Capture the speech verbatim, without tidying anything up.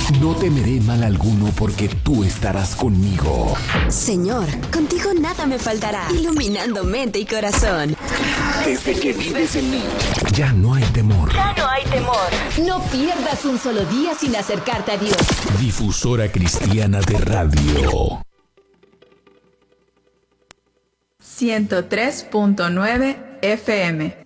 No temeré mal alguno porque tú estarás conmigo. Señor, contigo nada me faltará, iluminando mente y corazón. Desde que vives en mí, ya no hay temor. Ya no hay temor. No pierdas un solo día sin acercarte a Dios. Difusora Cristiana de Radio. ciento tres punto nueve F M.